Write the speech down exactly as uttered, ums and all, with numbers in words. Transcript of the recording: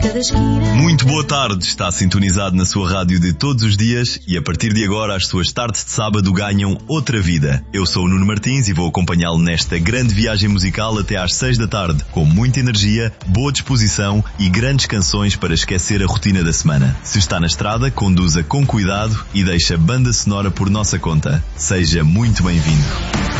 cada esquina. Muito boa tarde, está sintonizado na sua rádio de todos os dias e a partir de agora as suas tardes de sábado ganham outra vida. Eu sou o Nuno Martins e vou acompanhá-lo nesta grande viagem musical até às seis da tarde, com muita energia, boa disposição e grandes canções para esquecer a rotina da semana. Se está na estrada, conduza com cuidado e deixe a banda sonora por nossa conta. Seja muito bem-vindo.